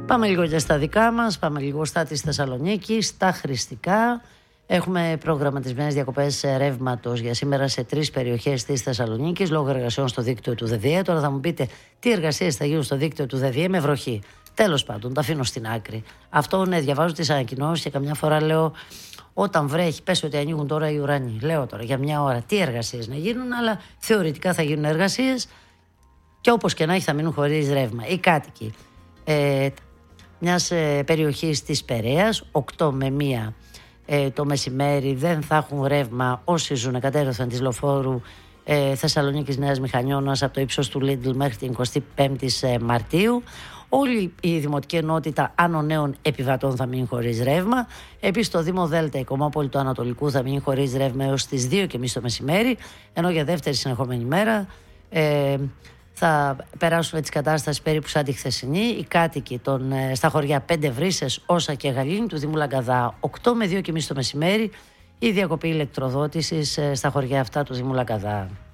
Πάμε λίγο για στα δικά μας, πάμε λίγο στα της Θεσσαλονίκης, στα χρηστικά. Έχουμε προγραμματισμένες διακοπές ρεύματος για σήμερα σε 3 περιοχές της Θεσσαλονίκης λόγω εργασιών στο δίκτυο του ΔΔΕ. Τώρα θα μου πείτε τι εργασίες θα γίνουν στο δίκτυο του ΔΔΕ με βροχή. Τέλος πάντων, τα αφήνω στην άκρη. Αυτό ναι, διαβάζω τις ανακοινώσεις και καμιά φορά λέω όταν βρέχει, πες ότι ανοίγουν τώρα οι ουρανοί. Λέω τώρα για μια ώρα τι εργασίες να γίνουν, αλλά θεωρητικά θα γίνουν εργασίες και όπως και να έχει θα μείνουν χωρίς ρεύμα. Οι κάτοικοι μιας περιοχής της Περαίας, 8 με 1 το μεσημέρι δεν θα έχουν ρεύμα όσοι ζουν κατέρωθεν της λεωφόρου Θεσσαλονίκης Νέας Μηχανιώνας από το ύψος του Λίντλ μέχρι την 25η Μαρτίου. Όλη η δημοτική ενότητα Άνω Νέων Επιβατών θα μείνει χωρίς ρεύμα. Επίσης το Δήμο Δέλτα, η Κομμόπολη του Ανατολικού θα μείνει χωρίς ρεύμα έως τις 2:30 το μεσημέρι, ενώ για δεύτερη συνεχόμενη μέρα θα περάσουμε τις κατάστασεις περίπου σαν τη χθεσινή. Οι κάτοικοι στα χωριά 5 Βρύσσες, Όσα και Γαλήνη του Δήμου Λαγκαδά 8 με 2:30 το μεσημέρι, η διακοπή ηλεκτροδότησης στα χωριά αυτά του Δήμου Λαγκαδά.